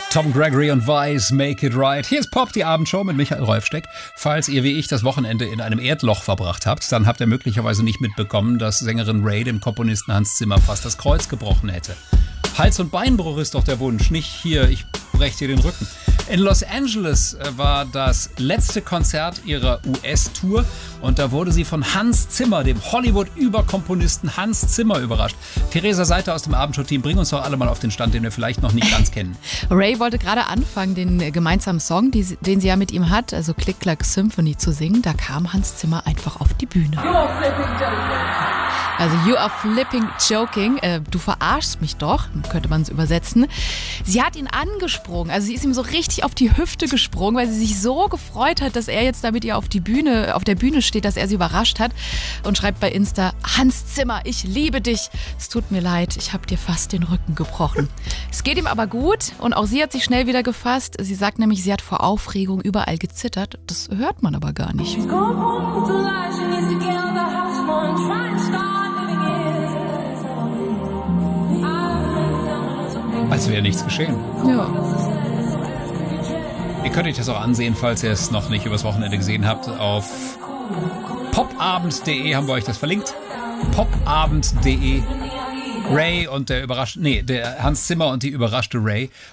Tom Gregory und Weiss, Make It Right. Hier ist Pop, die Abendshow mit Michael Rolfsteck. Falls ihr wie ich das Wochenende in einem Erdloch verbracht habt, dann habt ihr möglicherweise nicht mitbekommen, dass Sängerin Ray dem Komponisten Hans Zimmer fast das Kreuz gebrochen hätte. Hals- und Beinbruch ist doch der Wunsch, nicht hier, ich brech dir den Rücken. In Los Angeles war das letzte Konzert ihrer US-Tour und da wurde sie von Hans Zimmer, dem Hollywood-Überkomponisten Hans Zimmer, überrascht. Theresa Seiter aus dem Abendshow-Team, bring uns doch alle mal auf den Stand, den wir vielleicht noch nicht ganz kennen. Ray wollte gerade anfangen, den gemeinsamen Song, den sie ja mit ihm hat, also Click Clack Symphony, zu singen. Da kam Hans Zimmer einfach auf die Bühne. Also you are flipping joking. Du verarschst mich doch, könnte man es übersetzen. Sie hat ihn angesprungen, also sie ist ihm so richtig auf die Hüfte gesprungen, weil sie sich so gefreut hat, dass er jetzt da mit ihr auf der Bühne steht, dass er sie überrascht hat und schreibt bei Insta: Hans Zimmer, ich liebe dich. Es tut mir leid, ich habe dir fast den Rücken gebrochen. Es geht ihm aber gut und auch sie hat sich schnell wieder gefasst. Sie sagt nämlich, sie hat vor Aufregung überall gezittert. Das hört man aber gar nicht. Als wäre nichts geschehen. Ja. Ihr könnt euch das auch ansehen, falls ihr es noch nicht übers Wochenende gesehen habt. Auf popabend.de haben wir euch das verlinkt. popabend.de. Ray und der Hans Zimmer und die überraschte Ray.